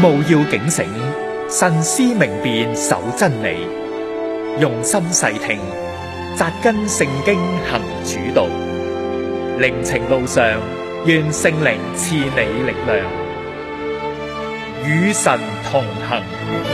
務要警醒，慎思明辨守真理，用心細聽，扎根聖經行主道。靈程路上，願聖靈賜你力量，與神同行。